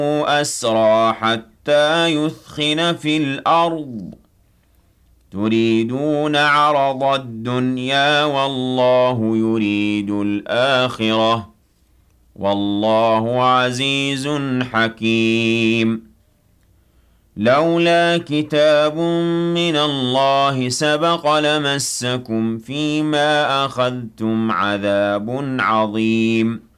أسرى حتى يثخن في الأرض تريدون عرض الدنيا والله يريد الآخرة والله عزيز حكيم لولا كتاب من الله سبق لمسكم فيما أخذتم عذاب عظيم